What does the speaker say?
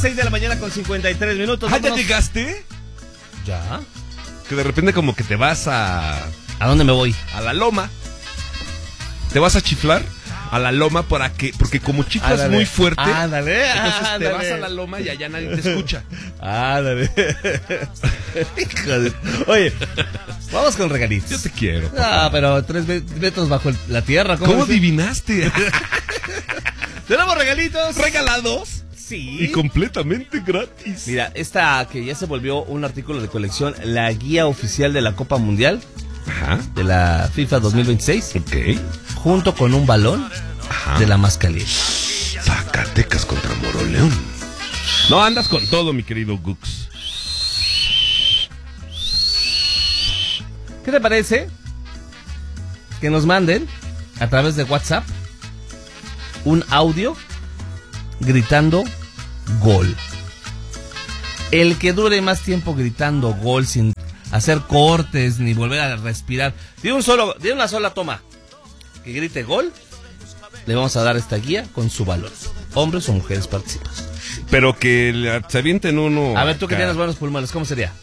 6 de la mañana con 53 minutos. ¿Ah, ya llegaste? ¿Ya? Que de repente como que te vas a ¿A dónde me voy? la loma. ¿Te vas a chiflar? A la loma porque como chiflas Ándale. muy fuerte, Ándale, entonces ándale. te vas a la loma y allá nadie te escucha. Ándale. Hijo de... Oye, vamos con regalitos. Yo te quiero. Ah, pero 3 metros bajo la tierra. ¿Cómo dice? adivinaste? ¿Tenemos regalitos? ¿Regalados? Sí. Y completamente gratis. Mira, esta que ya se volvió un artículo de colección, la guía oficial de la Copa Mundial Ajá. de la FIFA 2026, Ok. junto con un balón Ajá. de la más caliente. Zacatecas contra Moroleón. No andas con todo, mi querido Gux. ¿Qué te parece que nos manden a través de WhatsApp un audio gritando gol? El que dure más tiempo gritando gol sin hacer cortes ni volver a respirar, de una sola toma que grite gol, le vamos a dar esta guía con su balón. Hombres o mujeres participan. Pero que se avienten uno. A ver, tú que acá. tienes buenos pulmones, ¿cómo sería?